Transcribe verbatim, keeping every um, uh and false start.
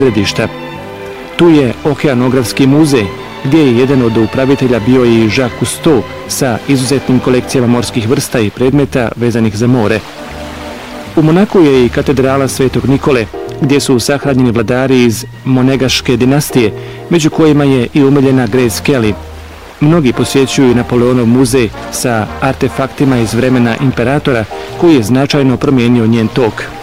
središta. Tu je Okeanografski muzej, gdje je jedan od upravitelja bio i Jacques Cousteau sa izuzetnim kolekcijama morskih vrsta i predmeta vezanih za more. U Monaku je i katedrala Svetog Nikole, gdje su sahranjeni vladari iz Monegaške dinastije, među kojima je i umiljena Grace Kelly. Mnogi posjećuju Napoleonov muzej sa artefaktima iz vremena imperatora, koji je značajno promijenio njen tok.